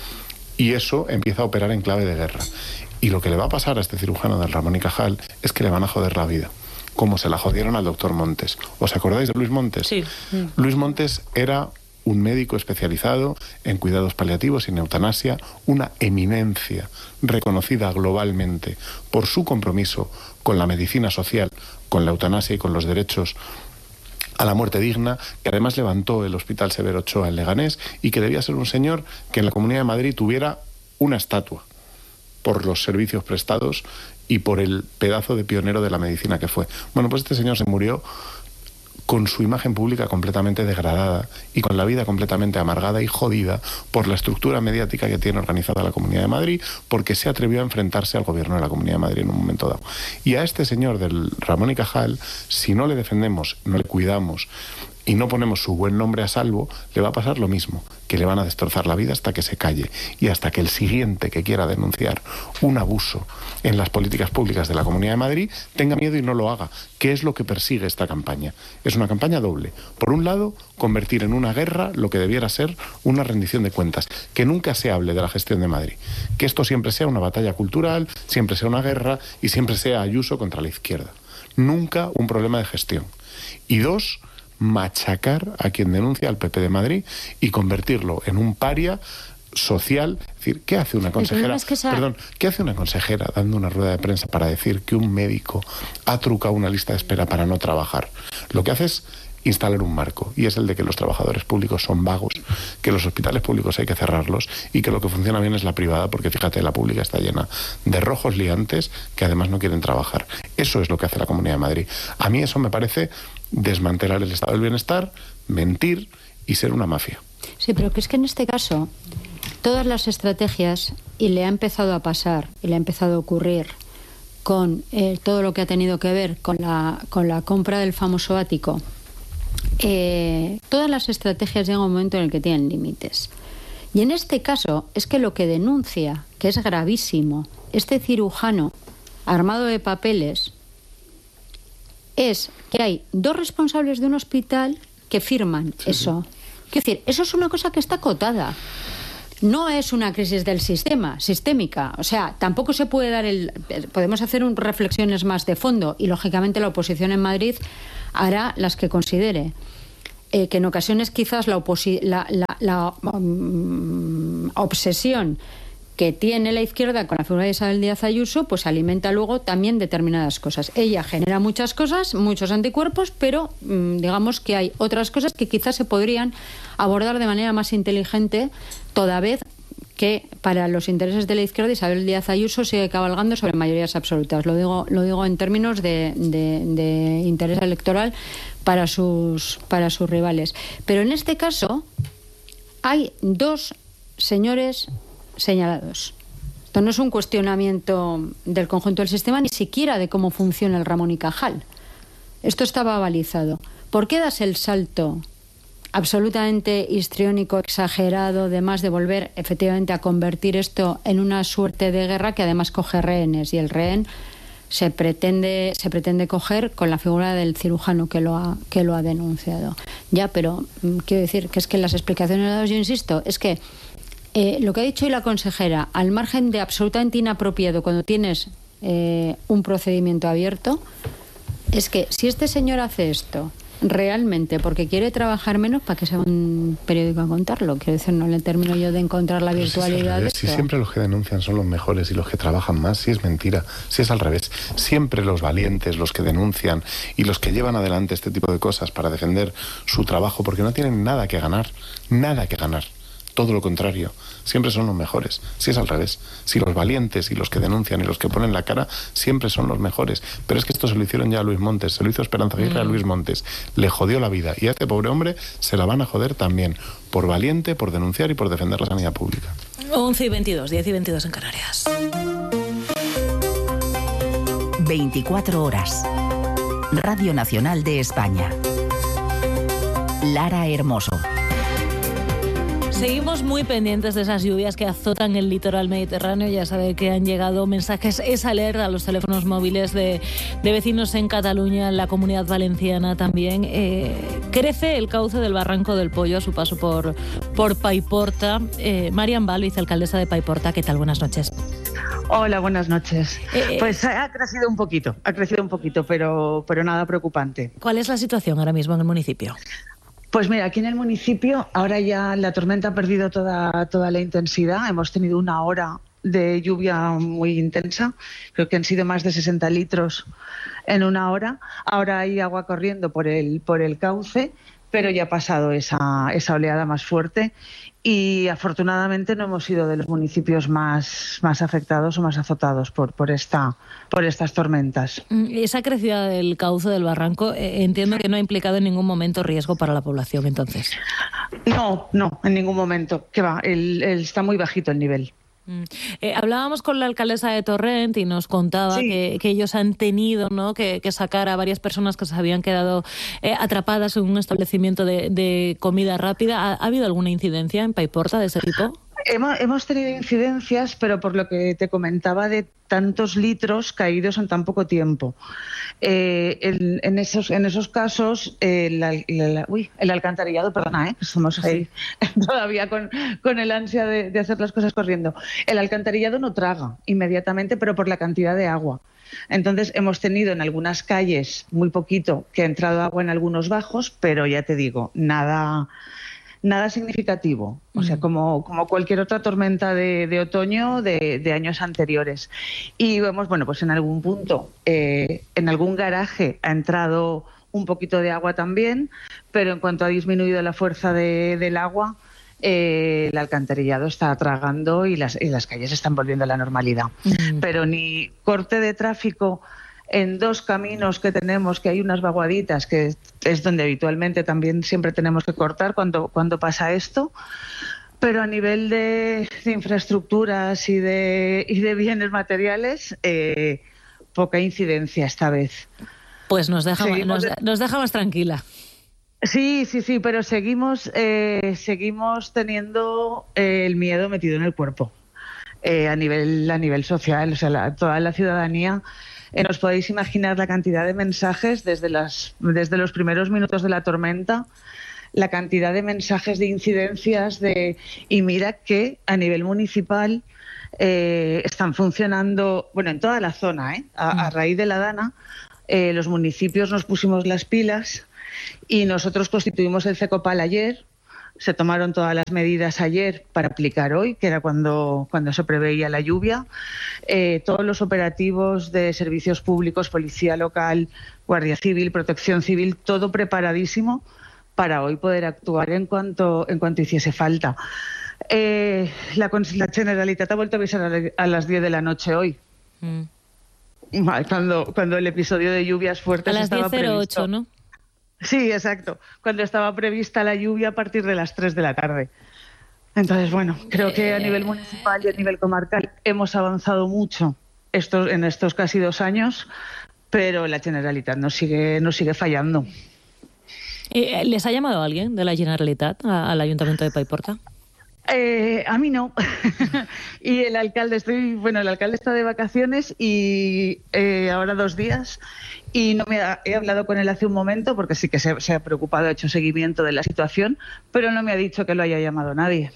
y eso empieza a operar en clave de guerra. Y lo que le va a pasar a este cirujano del Ramón y Cajal es que le van a joder la vida, como se la jodieron al doctor Montes. ¿Os acordáis de Luis Montes? Sí. Luis Montes era un médico especializado en cuidados paliativos y en eutanasia, una eminencia reconocida globalmente por su compromiso con la medicina social, con la eutanasia y con los derechos a la muerte digna, que además levantó el Hospital Severo Ochoa en Leganés y que debía ser un señor que en la Comunidad de Madrid tuviera una estatua por los servicios prestados y por el pedazo de pionero de la medicina que fue. Bueno, pues este señor se murió con su imagen pública completamente degradada y con la vida completamente amargada y jodida por la estructura mediática que tiene organizada la Comunidad de Madrid, porque se atrevió a enfrentarse al gobierno de la Comunidad de Madrid en un momento dado. Y a este señor del Ramón y Cajal, si no le defendemos, no le cuidamos y no ponemos su buen nombre a salvo, le va a pasar lo mismo, que le van a destrozar la vida hasta que se calle y hasta que el siguiente que quiera denunciar un abuso en las políticas públicas de la Comunidad de Madrid tenga miedo y no lo haga, que es lo que persigue esta campaña. Es una campaña doble. Por un lado, convertir en una guerra lo que debiera ser una rendición de cuentas, que nunca se hable de la gestión de Madrid, que esto siempre sea una batalla cultural, siempre sea una guerra y siempre sea Ayuso contra la izquierda. Nunca un problema de gestión. Y dos, machacar a quien denuncia al P P de Madrid y convertirlo en un paria social. Es decir, ¿qué hace una consejera? Es que esa... Perdón, ¿qué hace una consejera dando una rueda de prensa para decir que un médico ha trucado una lista de espera para no trabajar? Lo que hace es instalar un marco, y es el de que los trabajadores públicos son vagos, que los hospitales públicos hay que cerrarlos y que lo que funciona bien es la privada, porque fíjate, la pública está llena de rojos liantes que además no quieren trabajar. Eso es lo que hace la Comunidad de Madrid. A mí eso me parece desmantelar el estado del bienestar, mentir y ser una mafia. Sí, pero que es que en este caso todas las estrategias, y le ha empezado a pasar, y le ha empezado a ocurrir con eh, todo lo que ha tenido que ver con la, con la compra del famoso ático, eh, todas las estrategias llegan a un momento en el que tienen límites. Y en este caso es que lo que denuncia, que es gravísimo, este cirujano armado de papeles, es que hay dos responsables de un hospital que firman sí, eso. Sí. Quiero decir, eso es una cosa que está acotada. No es una crisis del sistema, sistémica. O sea, tampoco se puede dar el... Podemos hacer un, reflexiones más de fondo y, lógicamente, la oposición en Madrid hará las que considere. Eh, que en ocasiones quizás la, oposi la, la, la um, obsesión que tiene la izquierda con la figura de Isabel Díaz Ayuso, pues alimenta luego también determinadas cosas. Ella genera muchas cosas, muchos anticuerpos, pero mmm, digamos que hay otras cosas que quizás se podrían abordar de manera más inteligente, toda vez que para los intereses de la izquierda Isabel Díaz Ayuso sigue cabalgando sobre mayorías absolutas. Lo digo, lo digo en términos de, de, de interés electoral para sus, para sus rivales. Pero en este caso hay dos señores señalados. Esto no es un cuestionamiento del conjunto del sistema, ni siquiera de cómo funciona el Ramón y Cajal. Esto estaba balizado. ¿Por qué das el salto absolutamente histriónico, exagerado, de más de volver efectivamente a convertir esto en una suerte de guerra que además coge rehenes? Y el rehén se pretende, se pretende coger con la figura del cirujano que lo ha, que lo ha denunciado. Ya, pero quiero decir que es que las explicaciones dadas, yo insisto, es que Eh, lo que ha dicho hoy la consejera, al margen de absolutamente inapropiado cuando tienes eh, un procedimiento abierto, es que si este señor hace esto realmente porque quiere trabajar menos, ¿para qué se va a un periódico a contarlo? Quiero decir, no le termino yo de encontrar la virtualidad. Si, si siempre los que denuncian son los mejores y los que trabajan más, si es mentira, si es al revés. Siempre los valientes, los que denuncian y los que llevan adelante este tipo de cosas para defender su trabajo, porque no tienen nada que ganar, nada que ganar. Todo lo contrario, siempre son los mejores. Si es al revés, si los valientes y los que denuncian y los que ponen la cara siempre son los mejores. Pero es que esto se lo hicieron ya a Luis Montes, se lo hizo Esperanza Aguirre mm. a Luis Montes. Le jodió la vida y a este pobre hombre se la van a joder también, por valiente, por denunciar y por defender la sanidad pública. once y veintidós, diez y veintidós en Canarias. veinticuatro horas. Radio Nacional de España. Lara Hermoso. Seguimos muy pendientes de esas lluvias que azotan el litoral mediterráneo. Ya sabe que han llegado mensajes es alerta a los teléfonos móviles de, de vecinos en Cataluña, en la Comunidad Valenciana también. Eh, crece el cauce del Barranco del Pollo a su paso por, por Paiporta. Eh, Marian Val, vicealcaldesa de Paiporta, ¿qué tal? Buenas noches. Hola, buenas noches. Eh, pues ha crecido un poquito, ha crecido un poquito, pero, pero nada preocupante. ¿Cuál es la situación ahora mismo en el municipio? Pues mira, aquí en el municipio ahora ya la tormenta ha perdido toda, toda la intensidad. Hemos tenido una hora de lluvia muy intensa. Creo que han sido más de sesenta litros en una hora. Ahora hay agua corriendo por el, por el cauce, pero ya ha pasado esa, esa oleada más fuerte. Y afortunadamente no hemos sido de los municipios más, más afectados o más azotados por, por, esta, por estas tormentas. Esa crecida del cauce del barranco, eh, entiendo que no ha implicado en ningún momento riesgo para la población, entonces. No, no, en ningún momento. Que va, el, el, está muy bajito el nivel. Eh, hablábamos con la alcaldesa de Torrent y nos contaba sí. que, que ellos han tenido, ¿no?, que, que sacar a varias personas que se habían quedado eh, atrapadas en un establecimiento de, de comida rápida. ¿Ha, ¿Ha habido alguna incidencia en Paiporta de ese tipo? Hemos, hemos tenido incidencias, pero por lo que te comentaba de tantos litros caídos en tan poco tiempo. Eh, en, en, esos, en esos casos, eh, la, la, la, uy, el alcantarillado, perdona, ¿eh? Estamos ahí sí. todavía con, con el ansia de, de hacer las cosas corriendo. El alcantarillado no traga inmediatamente, pero por la cantidad de agua. Entonces hemos tenido en algunas calles muy poquito que ha entrado agua en algunos bajos, pero ya te digo, nada... Nada significativo, o sea, como, como cualquier otra tormenta de, de otoño de, de años anteriores. Y vemos, bueno, pues en algún punto, eh, en algún garaje ha entrado un poquito de agua también, pero en cuanto ha disminuido la fuerza de, del agua, eh, el alcantarillado está tragando y las, y las calles están volviendo a la normalidad. Mm. Pero ni corte de tráfico en dos caminos que tenemos, que hay unas vaguaditas, que es donde habitualmente también siempre tenemos que cortar cuando, cuando pasa esto. Pero a nivel de, de infraestructuras y de, y de bienes materiales, eh, poca incidencia esta vez. Pues nos deja, nos, nos deja más tranquila. Sí, sí, sí, pero seguimos, eh, seguimos teniendo eh, el miedo metido en el cuerpo eh, a nivel, a nivel social, o sea, la, toda la ciudadanía. Eh, os podéis imaginar la cantidad de mensajes desde, las, desde los primeros minutos de la tormenta, la cantidad de mensajes de incidencias de y mira que a nivel municipal eh, están funcionando, bueno, en toda la zona, ¿eh? a, a raíz de la Dana, eh, los municipios nos pusimos las pilas y nosotros constituimos el CECOPAL ayer. Se tomaron todas las medidas ayer para aplicar hoy, que era cuando, cuando se preveía la lluvia. Eh, todos los operativos de servicios públicos, policía local, Guardia Civil, Protección Civil, todo preparadísimo para hoy poder actuar en cuanto, en cuanto hiciese falta. Eh, la, la Generalitat ha vuelto a avisar a, la, a las diez de la noche hoy. Mm. Cuando, cuando el episodio de lluvias fuertes a las estaba diez cero ocho, previsto. ¿no? Sí, exacto. Cuando estaba prevista la lluvia a partir de las tres de la tarde. Entonces, bueno, creo que a nivel municipal y a nivel comarcal hemos avanzado mucho estos, en estos casi dos años, pero la Generalitat nos sigue, nos sigue fallando. ¿Les ha llamado alguien de la Generalitat al Ayuntamiento de Paiporta? Eh, a mí no. Y el alcalde, estoy, bueno, el alcalde está de vacaciones y eh, ahora dos días y no me ha, he hablado con él hace un momento porque sí que se, se ha preocupado, ha hecho seguimiento de la situación, pero no me ha dicho que lo haya llamado nadie.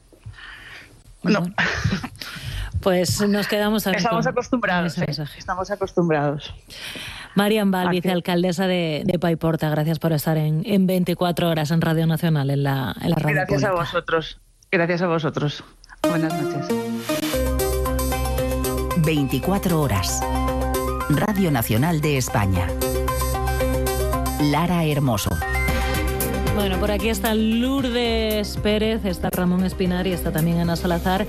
No. Bueno, pues nos quedamos también Estamos con, acostumbrados, con ¿eh? Estamos acostumbrados. Marian Val, vicealcaldesa de, de Paiporta, gracias por estar en, en veinticuatro horas en Radio Nacional, en la, en la radio Gracias pública. a vosotros. Gracias a vosotros. Buenas noches. veinticuatro horas. Radio Nacional de España. Lara Hermoso. Bueno, por aquí está Lourdes Pérez, está Ramón Espinar y está también Ana Salazar.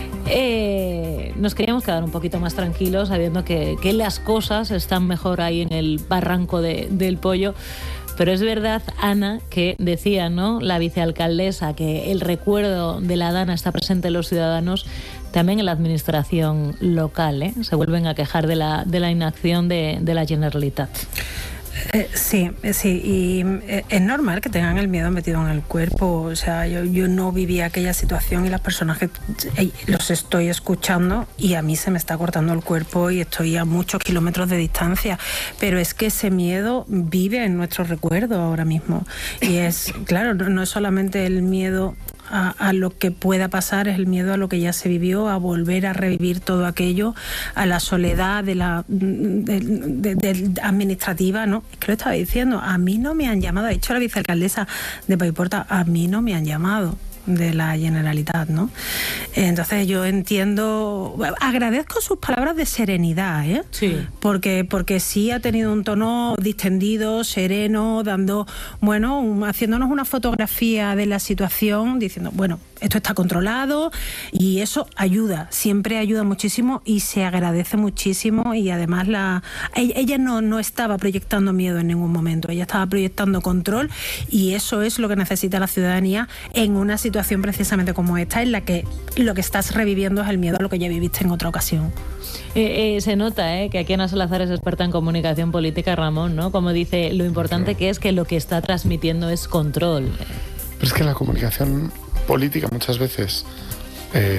Eh, nos queríamos quedar un poquito más tranquilos sabiendo que, que las cosas están mejor ahí en el barranco de, del Pollo. Pero es verdad, Ana, que decía, ¿no?, la vicealcaldesa, que el recuerdo de la Dana está presente en los ciudadanos, también en la administración local, ¿eh? Se vuelven a quejar de la, de la inacción de, de la Generalitat. Eh, sí, sí, y eh, es normal que tengan el miedo metido en el cuerpo. O sea, yo, yo no viví aquella situación y las personas que eh, los estoy escuchando y a mí se me está cortando el cuerpo y estoy a muchos kilómetros de distancia, pero es que ese miedo vive en nuestro recuerdo ahora mismo y es, claro, no, no es solamente el miedo A, a lo que pueda pasar, es el miedo a lo que ya se vivió, a volver a revivir todo aquello, a la soledad de la de, de, de administrativa, ¿no? Es que lo estaba diciendo, a mí no me han llamado, ha dicho la vicealcaldesa de Paiporta, a mí no me han llamado de la Generalitat, ¿no? Entonces yo entiendo, agradezco sus palabras de serenidad, ¿eh? Sí. Porque, porque sí ha tenido un tono distendido, sereno, dando, bueno, un, haciéndonos una fotografía de la situación, diciendo, bueno, esto está controlado y eso ayuda, siempre ayuda muchísimo y se agradece muchísimo y además la ella, ella no, no estaba proyectando miedo en ningún momento, ella estaba proyectando control y eso es lo que necesita la ciudadanía en una situación precisamente como esta, en la que lo que estás reviviendo es el miedo a lo que ya viviste en otra ocasión. Eh, eh, se nota eh, que aquí Ana Salazar es experta en comunicación política, Ramón, ¿no? Como dice, lo importante que es que lo que está transmitiendo es control. Pero es que la comunicación política muchas veces eh,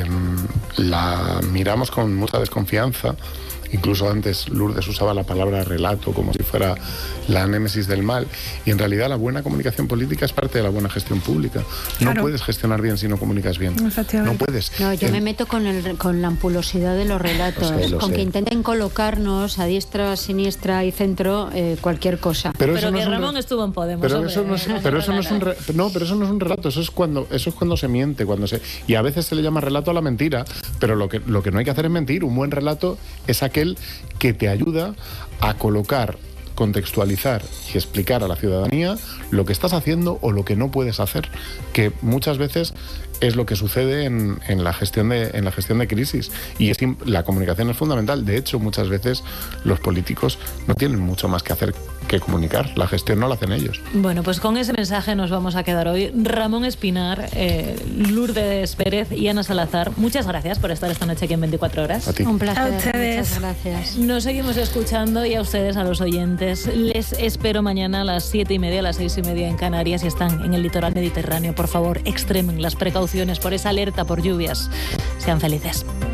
la miramos con mucha desconfianza. Incluso antes Lourdes usaba la palabra relato como si fuera la némesis del mal, y en realidad la buena comunicación política es parte de la buena gestión pública. No claro. puedes gestionar bien si no comunicas bien. No puedes. No, yo el... me meto con, el, con la ampulosidad de los relatos, o sea, con sé. que intenten colocarnos a diestra, siniestra y centro eh, cualquier cosa. Pero, pero que no Ramón re... estuvo en Podemos. Pero hombre, eso no es, pero eso no es un re... no, pero eso no es un relato. Eso es cuando eso es cuando se miente, cuando se y a veces se le llama relato a la mentira. Pero lo que lo que no hay que hacer es mentir. Un buen relato es aquel que te ayuda a colocar contextualizar y explicar a la ciudadanía lo que estás haciendo o lo que no puedes hacer, que muchas veces es lo que sucede en, en la gestión de en la gestión de crisis, y es, la comunicación es fundamental. De hecho, muchas veces los políticos no tienen mucho más que hacer que comunicar, la gestión no la hacen ellos. Bueno, pues con ese mensaje nos vamos a quedar hoy. Ramón Espinar, eh, Lourdes Pérez y Ana Salazar, muchas gracias por estar esta noche aquí en veinticuatro horas. A ti. Un placer. A ustedes. Muchas gracias. Nos seguimos escuchando, y a ustedes, a los oyentes, les espero mañana a las siete y media, a las seis y media en Canarias, y están en el litoral mediterráneo. Por favor, extremen las precauciones por esa alerta por lluvias. Sean felices.